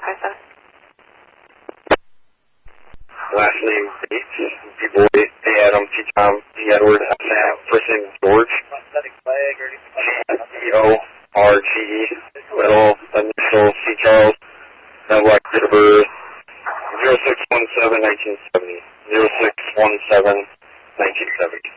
Last name Bates, B-Boy, A. Adam, T. Tom, G. Edward, F. Sam, first name George, E-O-R-G-E, middle initial C. Charles, and black date of birth 0617-1970, 0617-1970.